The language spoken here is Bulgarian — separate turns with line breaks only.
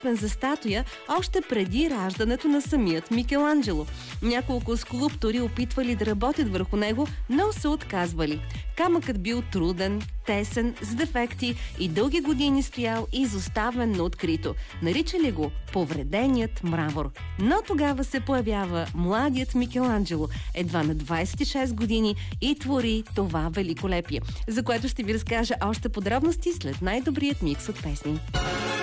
за статуя още преди раждането на самият Микеланджело. Няколко скулптори опитвали да работят върху него, но се отказвали. Камъкът бил труден, тесен, с дефекти и дълги години стоял изоставен на открито. Наричали го повреденият мрамор. Но тогава се появява младият Микеланджело, едва на 26 години, и твори това великолепие, за което ще ви разкажа още подробности след най-добрият микс от песни.